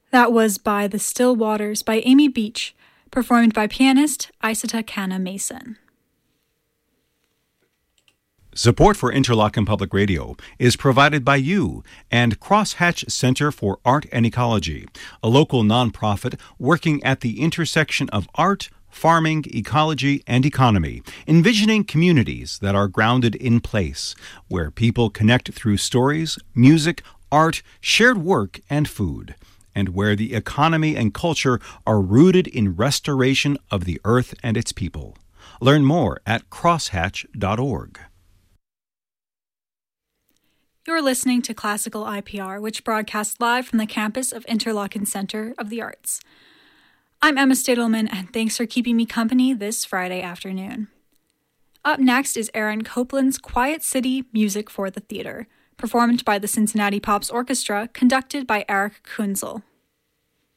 That was By the Still Waters by Amy Beach, performed by pianist Isata Kana Mason. Support for Interlochen Public Radio is provided by you and Crosshatch Center for Art and Ecology, a local nonprofit working at the intersection of art, farming, ecology, and economy, envisioning communities that are grounded in place, where people connect through stories, music, art, shared work, and food, and where the economy and culture are rooted in restoration of the earth and its people. Learn more at crosshatch.org. You're listening to Classical IPR, which broadcasts live from the campus of Interlochen Center of the Arts. I'm Emma Stadelman, and thanks for keeping me company this Friday afternoon. Up next is Aaron Copland's Quiet City Music for the Theater, performed by the Cincinnati Pops Orchestra, conducted by Eric Kunzel.